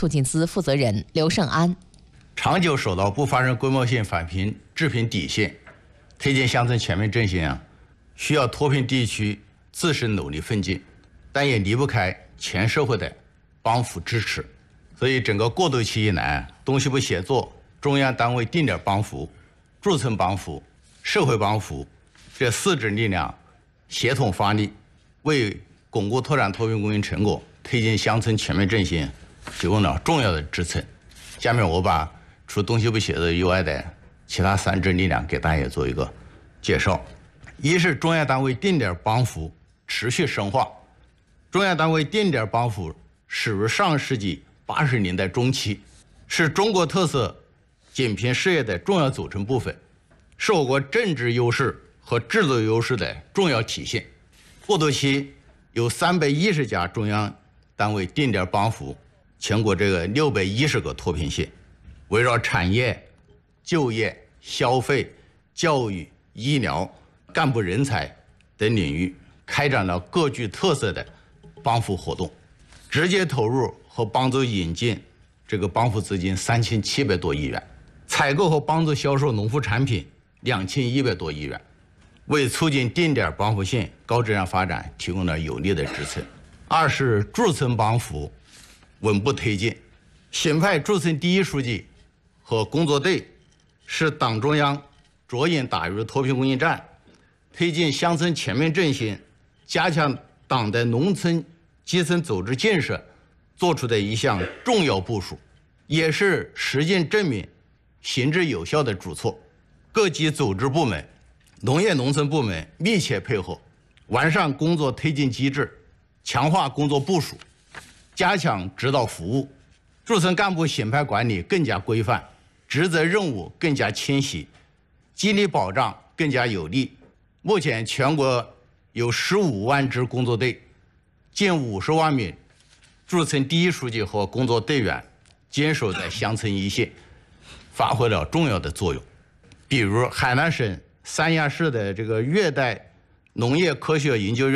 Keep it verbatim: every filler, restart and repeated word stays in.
促进司负责人刘胜安。 长久守到不发生规模性返贫致贫底线，推进乡村全面振兴啊，需要脱贫地区自身努力奋进，但也离不开全社会的帮扶支持。所以整个过渡期以来，东西部协作、中央单位定点帮扶、驻村帮扶、社会帮扶这四支力量协同发力，为巩固拓展脱贫攻坚成果、推进乡村全面振兴提供了重要的支撑。下面我把除东西部协作以外的其他三支力量给大家做一个介绍。一是中央单位定点帮扶持续深化。中央单位定点帮扶始于上世纪八十年代中期，是中国特色减贫事业的重要组成部分，是我国政治优势和制度优势的重要体现。过渡期有三百一十家中央单位定点帮扶全国这个六百一十个脱贫县，围绕产业、就业、消费、教育、医疗、干部人才等领域开展了各具特色的帮扶活动，直接投入和帮助引进这个帮扶资金三千七百多亿元，采购和帮助销售农副产品两千一百多亿元，为促进定点帮扶县高质量发展提供了有力的支撑。二是驻村帮扶稳步推进，选派驻村第一书记和工作队是党中央着眼打入脱贫攻坚战、推进乡村全面振兴、加强党的农村基层组织建设做出的一项重要部署，也是实践证明、行之有效的举措。各级组织部门、农业农村部门密切配合，完善工作推进机制，强化工作部署，加强指导服务，驻村干部选派管理更加规范，职责任务更加清晰，激励保障更加有力。目前全国有十五万支工作队，近五十万名驻村第一书记和工作队员坚守在乡村一线，发挥了重要的作用。比如海南省三亚市的这个粤代农业科学研究院